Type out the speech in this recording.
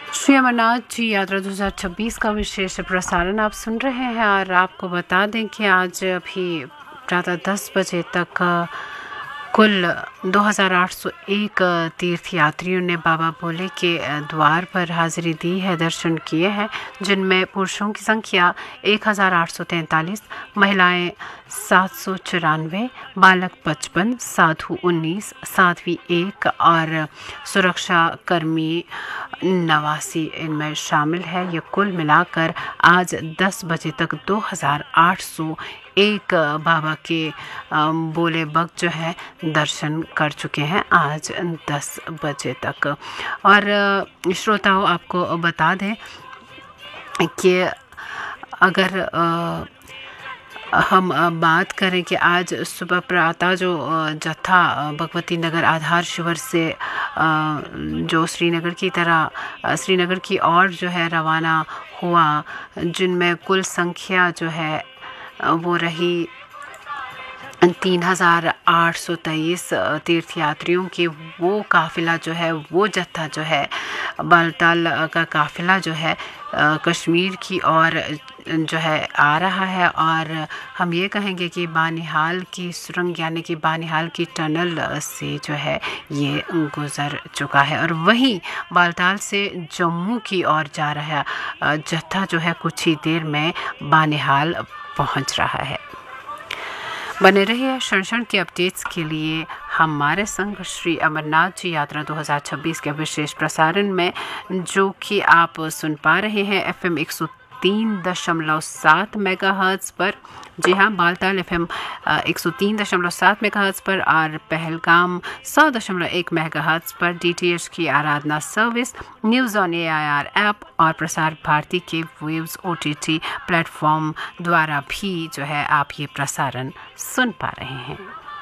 श्री अमरनाथ जी यात्रा 2026 का विशेष प्रसारण आप सुन रहे हैं और आपको बता दें कि आज अभी प्रातः 10 बजे तक कुल 2801 तीर्थयात्रियों ने बाबा भोले के द्वार पर हाजिरी दी है, दर्शन किए हैं, जिनमें पुरुषों की संख्या 1843, महिलाएं 794, बालक 55, साधु 19, साध्वी 1 और सुरक्षा कर्मी 89 इनमें शामिल है। ये कुल मिलाकर आज 10 बजे तक 2801 बाबा के भोले भक्त जो है दर्शन कर चुके हैं आज 10 बजे तक। और श्रोताओं, आपको बता दें कि अगर हम बात करें कि आज सुबह प्रातः जो जत्था भगवती नगर आधार शिविर से जो श्रीनगर की ओर जो है रवाना हुआ, जिनमें कुल संख्या जो है वो रही 3823 तीर्थयात्रियों की। वो काफ़िला जो है, वो जत्था जो है, बालताल का काफ़िला जो है कश्मीर की ओर जो है आ रहा है। और हम ये कहेंगे कि बानिहाल की सुरंग यानी कि बानिहाल की टनल से जो है ये गुज़र चुका है। और वहीं बालताल से जम्मू की ओर जा रहा जत्था जो है कुछ ही देर में बानिहाल पहुंच रहा है। बने रहिए क्षण क्षण के अपडेट्स के लिए हमारे संग श्री अमरनाथ जी यात्रा 2026 के विशेष प्रसारण में, जो कि आप सुन पा रहे हैं FM 103.7 मेगाहर्ट्ज़ पर। जी हाँ, बालताल FM 103.7 मेगाहर्ट्ज़ पर और पहलगाम 100.1 मेगाहर्ट्ज़ पर DTH की आराधना service, news on AIR app और प्रसार भारती के वेव्स OTT प्लेटफॉर्म द्वारा भी जो है आप ये प्रसारण सुन पा रहे हैं।